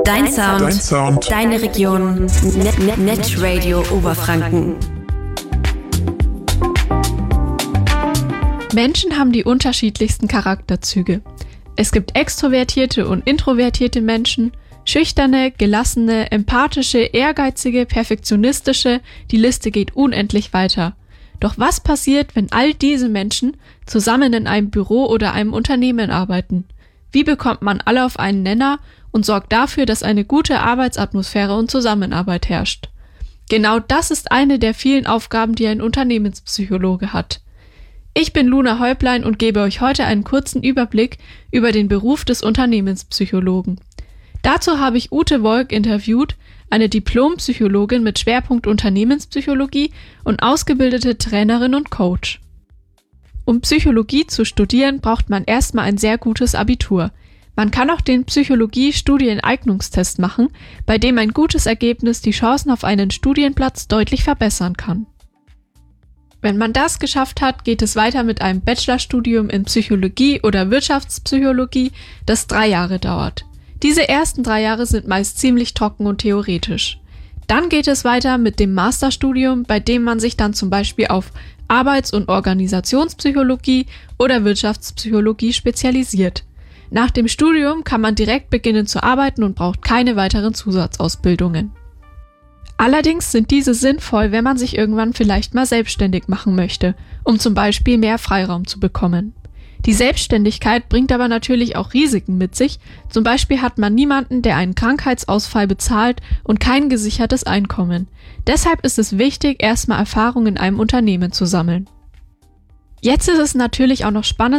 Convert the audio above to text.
Dein Sound. Deine Region. Netradio Oberfranken. Menschen haben die unterschiedlichsten Charakterzüge. Es gibt extrovertierte und introvertierte Menschen, schüchterne, gelassene, empathische, ehrgeizige, perfektionistische, die Liste geht unendlich weiter. Doch was passiert, wenn all diese Menschen zusammen in einem Büro oder einem Unternehmen arbeiten? Wie bekommt man alle auf einen Nenner und sorgt dafür, dass eine gute Arbeitsatmosphäre und Zusammenarbeit herrscht? Genau das ist eine der vielen Aufgaben, die ein Unternehmenspsychologe hat. Ich bin Luna Häuplein und gebe euch heute einen kurzen Überblick über den Beruf des Unternehmenspsychologen. Dazu habe ich Ute Wolk interviewt, eine Diplompsychologin mit Schwerpunkt Unternehmenspsychologie und ausgebildete Trainerin und Coach. Um Psychologie zu studieren, braucht man erstmal ein sehr gutes Abitur. Man kann auch den Psychologie-Studieneignungstest machen, bei dem ein gutes Ergebnis die Chancen auf einen Studienplatz deutlich verbessern kann. Wenn man das geschafft hat, geht es weiter mit einem Bachelorstudium in Psychologie oder Wirtschaftspsychologie, das 3 Jahre dauert. Diese ersten 3 Jahre sind meist ziemlich trocken und theoretisch. Dann geht es weiter mit dem Masterstudium, bei dem man sich dann zum Beispiel auf Arbeits- und Organisationspsychologie oder Wirtschaftspsychologie spezialisiert. Nach dem Studium kann man direkt beginnen zu arbeiten und braucht keine weiteren Zusatzausbildungen. Allerdings sind diese sinnvoll, wenn man sich irgendwann vielleicht mal selbstständig machen möchte, um zum Beispiel mehr Freiraum zu bekommen. Die Selbstständigkeit bringt aber natürlich auch Risiken mit sich, zum Beispiel hat man niemanden, der einen Krankheitsausfall bezahlt und kein gesichertes Einkommen. Deshalb ist es wichtig, erstmal Erfahrung in einem Unternehmen zu sammeln. Jetzt ist es natürlich auch noch spannend